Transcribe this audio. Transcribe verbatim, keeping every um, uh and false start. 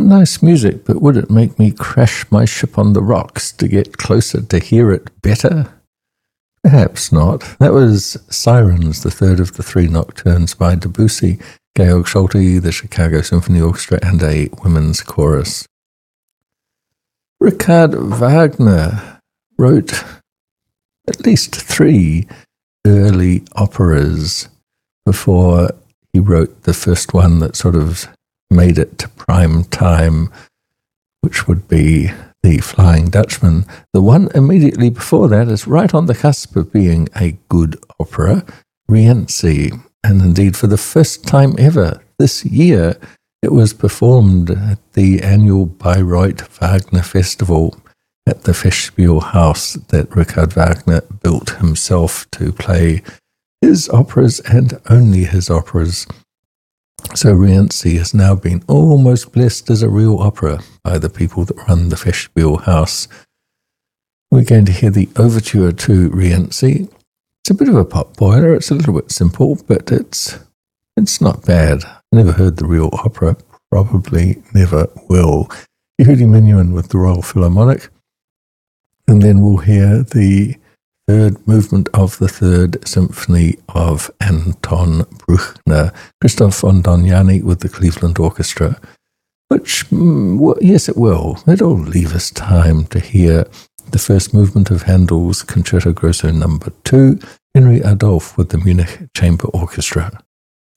Nice music, but would it make me crash my ship on the rocks to get closer to hear it better? Perhaps not. That was Sirens, the third of the three nocturnes by Debussy, Georg Solti, the Chicago Symphony Orchestra, and a women's chorus. Richard Wagner wrote at least three early operas before he wrote the first one that sort of made it to prime time, which would be The Flying Dutchman. The one immediately before that is right on the cusp of being a good opera, Rienzi. And indeed, for the first time ever this year, it was performed at the annual Bayreuth Wagner Festival at the Festspielhaus that Richard Wagner built himself to play his operas and only his operas. So Rienzi has now been almost blessed as a real opera by the people that run the Festspielhaus. We're going to hear the overture to Rienzi. It's a bit of a pot boiler. It's a little bit simple, but it's it's not bad. Never heard the real opera. Probably never will. Yehudi Menuhin with the Royal Philharmonic. And then we'll hear the third movement of the Third Symphony of Anton Bruckner, Christoph von Dohnanyi with the Cleveland Orchestra, which, mm, well, yes, it will. It'll leave us time to hear the first movement of Handel's Concerto Grosso Number Two, Henry Adolphe with the Munich Chamber Orchestra.